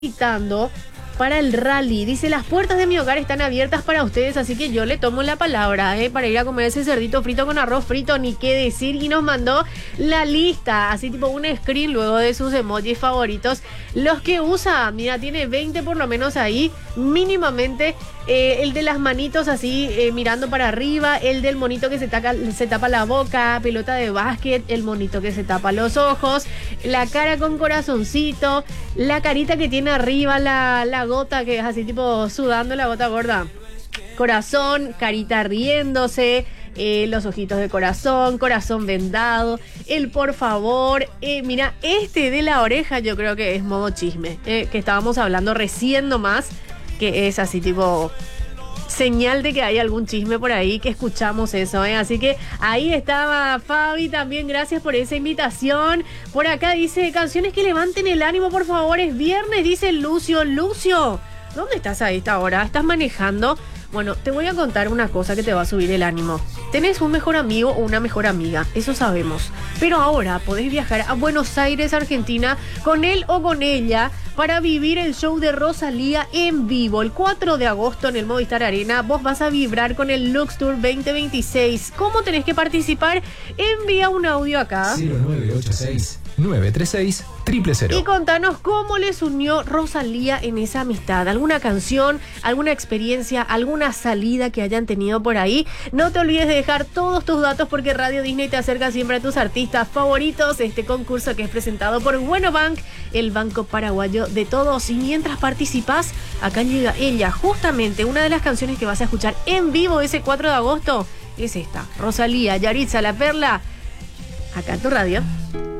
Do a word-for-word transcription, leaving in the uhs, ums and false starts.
Invitando para el rally. Dice, las puertas de mi hogar están abiertas para ustedes, así que yo le tomo la palabra, ¿eh? Para ir a comer ese cerdito frito con arroz frito, ni qué decir. Y nos mandó la lista, así tipo un screen luego de sus emojis favoritos. Los que usa, mira, tiene veinte por lo menos ahí, mínimamente. Eh, el de las manitos así, eh, mirando para arriba. El del monito que se, taca, se tapa la boca, pelota de básquet. El monito que se tapa los ojos. La cara con corazoncito. La carita que tiene arriba, la, la gota que es así tipo sudando, la gota gorda. Corazón, carita riéndose. Eh, los ojitos de corazón, corazón vendado, el por favor, eh, mira, este de la oreja yo creo que es modo chisme, eh, que estábamos hablando recién nomás, que es así tipo señal de que hay algún chisme por ahí, que escuchamos eso, ¿eh? Así que ahí estaba Fabi, también gracias por esa invitación. Por acá dice, canciones que levanten el ánimo, por favor, es viernes, dice Lucio. Lucio, ¿dónde estás a esta hora? ¿Estás manejando? Bueno, te voy a contar una cosa que te va a subir el ánimo. Tenés un mejor amigo o una mejor amiga, eso sabemos. Pero ahora podés viajar a Buenos Aires, Argentina, con él o con ella, para vivir el show de Rosalía en vivo. El cuatro de agosto en el Movistar Arena, vos vas a vibrar con el Lux Tour veinte veintiséis. ¿Cómo tenés que participar? Envía un audio acá. cero nueve ocho seis nueve tres seis cero cero cero. Y contanos cómo les unió Rosalía en esa amistad. ¿Alguna canción, alguna experiencia, alguna salida que hayan tenido por ahí? No te olvides de dejar todos tus datos porque Radio Disney te acerca siempre a tus artistas favoritos. Este concurso que es presentado por Bueno Bank, el banco paraguayo de todos. Y mientras participas, acá llega ella. Justamente una de las canciones que vas a escuchar en vivo ese cuatro de agosto es esta. Rosalía, Yaritza, La Perla. Acá en tu radio.